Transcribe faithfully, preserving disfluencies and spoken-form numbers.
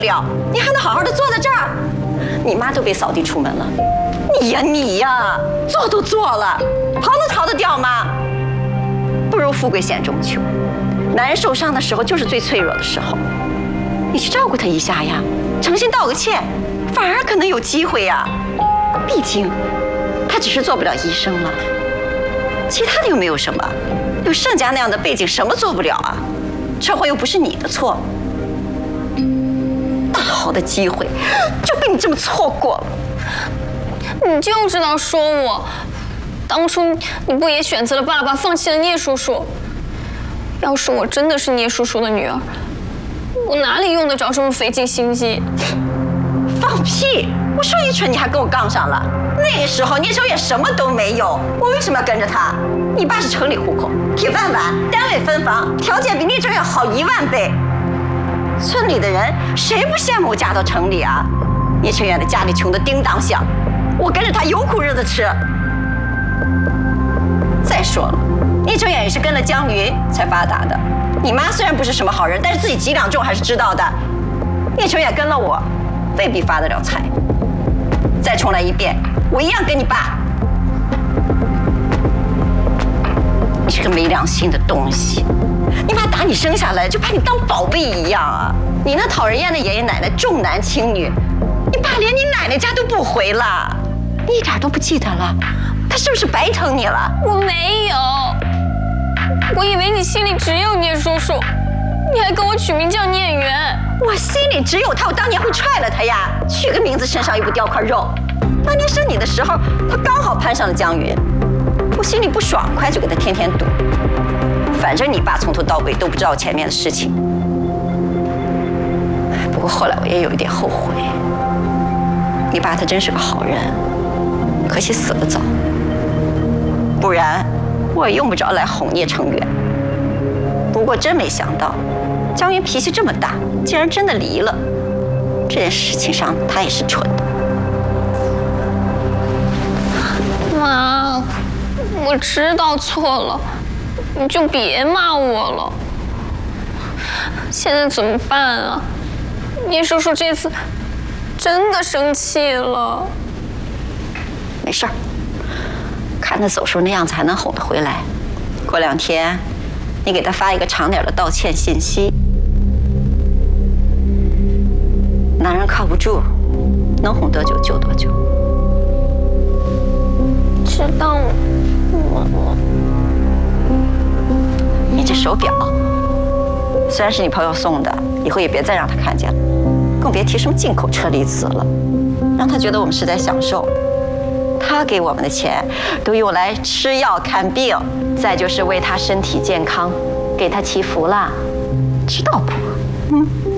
了，你还能好好的坐在这儿？你妈都被扫地出门了，你呀你呀，做都做了，逃能逃得掉吗？不如富贵险中求，男人受伤的时候就是最脆弱的时候，你去照顾他一下呀，诚心道个歉，反而可能有机会呀。毕竟，他只是做不了医生了，其他的又没有什么，有盛家那样的背景，什么做不了啊？车祸又不是你的错。大好的机会就被你这么错过了。 你就知道说我，当初你不也选择了爸爸，放弃了聂叔叔？要是我真的是聂叔叔的女儿，我哪里用得着这么费尽心机？ 放屁！我说一蠢，你还跟我杠上了。那个时候聂秋远什么都没有，我为什么要跟着他？你爸是城里户口，铁饭碗，单位分房，条件比聂秋远好一万倍。村里的人谁不羡慕嫁到城里啊？聂秋远的家里穷得叮当响，我跟着他有苦日子吃。再说了，聂秋远也是跟了江云才发达的。你妈虽然不是什么好人，但是自己几两重还是知道的。聂秋远跟了我，未必发得了财。再重来一遍，我一样跟你爸。你是个没良心的东西！你妈打你生下来就把你当宝贝一样啊！你那讨人厌的爷爷奶奶重男轻女，你爸连你奶奶家都不回了，你一点都不记得了？他是不是白疼你了？ 我没有，我以为你心里只有聂叔叔，你还给我取名叫聂远。 我心里只有他，我当年会踹了他呀！取个名字身上又不掉块肉。当年生你的时候，他刚好攀上了江云，我心里不爽快，就给他天天堵。反正你爸从头到尾都不知道前面的事情。不过后来我也有一点后悔，你爸他真是个好人，可惜死得早，不然我也用不着来哄聂成远。不过真没想到，江云脾气这么大，竟然真的离了。这件事情上，他也是蠢的。 妈，我知道错了，你就别骂我了。现在怎么办啊？聂叔叔这次真的生气了。 没事儿，看他走时候那样子，还能哄得回来。过两天，你给他发一个长点的道歉信息。男人靠不住，能哄多久就多久。 知道了，我我。 你这手表，虽然是你朋友送的，以后也别再让他看见了，更别提什么进口车厘子了，让他觉得我们是在享受。他给我们的钱都用来吃药看病，再就是为他身体健康，给他祈福啦，知道不？嗯。